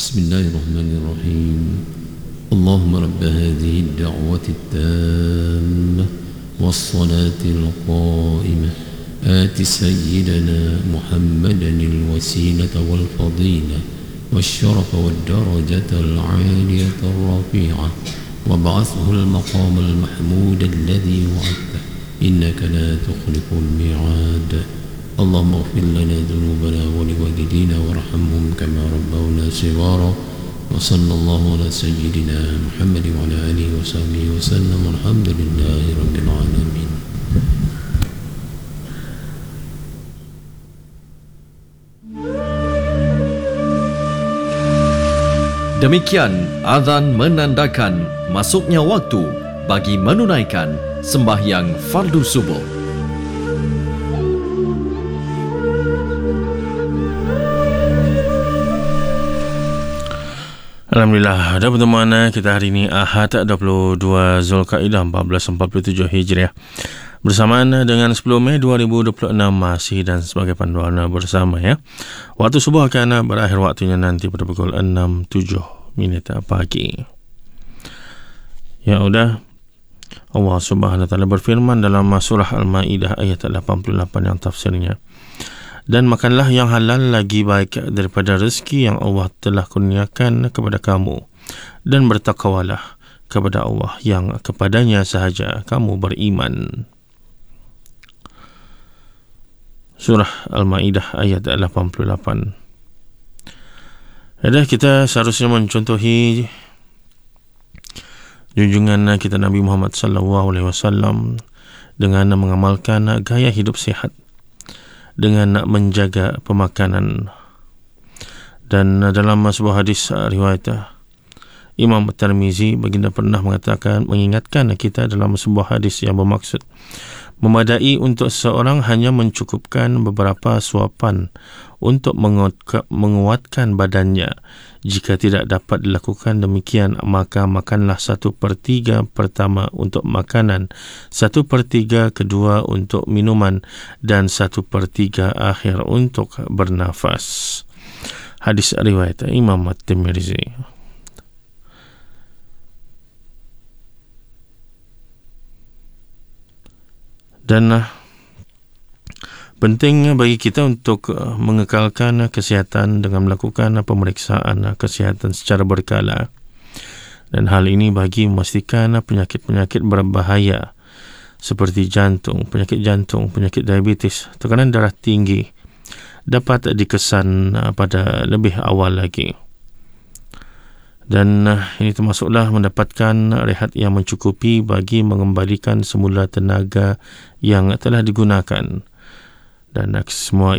بسم الله الرحمن الرحيم اللهم رب هذه الدعوة التامة والصلاة القائمة آت سيدنا محمدا الوسيلة والفضيلة والشرف والدرجة العالية الرفيعة وابعثه المقام المحمود الذي وعدته إنك لا تخلف الميعاد اللهم اغفر لنا ذنوبنا ولوالدينا وارحمهم كما ربونا صغارا وصلى الله على سيدنا محمد وعلى آله وصحبه وسلم والحمد لله رب العالمين. Demikian azan menandakan masuknya waktu bagi menunaikan sembahyang fardu subuh. Alhamdulillah, ada pertemuan kita hari ini Ahad 22 Zulkaidah 1447 Hijriah bersamaan dengan 10 Mei 2026 masih dan sebagai panduan bersama ya. Waktu subuh akan berakhir waktunya nanti pada pukul 6.07 pagi. Ya udah, Allah Subhanahu wa taala berfirman dalam surah Al-Maidah ayat 88 yang tafsirnya, dan makanlah yang halal lagi baik daripada rezeki yang Allah telah kurniakan kepada kamu, dan bertakwalah kepada Allah yang kepadanya sahaja kamu beriman. Surah Al-Maidah ayat 88. Jadi kita seharusnya mencontohi junjungan kita Nabi Muhammad SAW dengan mengamalkan gaya hidup sihat, dengan menjaga pemakanan. Dan dalam sebuah hadis riwayat Imam Tirmizi, baginda pernah mengingatkan kita dalam sebuah hadis yang bermaksud memadai untuk seseorang hanya mencukupkan beberapa suapan untuk menguatkan badannya. Jika tidak dapat dilakukan demikian, maka makanlah 1/3 pertama untuk makanan, 1/3 kedua untuk minuman, dan 1/3 akhir untuk bernafas. Hadis riwayat Imam At-Tirmizi. Dan penting bagi kita untuk mengekalkan kesihatan dengan melakukan pemeriksaan kesihatan secara berkala. Dan hal ini bagi memastikan penyakit-penyakit berbahaya seperti penyakit jantung, penyakit diabetes, tekanan darah tinggi dapat dikesan pada lebih awal lagi. Dan ini termasuklah mendapatkan rehat yang mencukupi bagi mengembalikan semula tenaga yang telah digunakan. Dan semua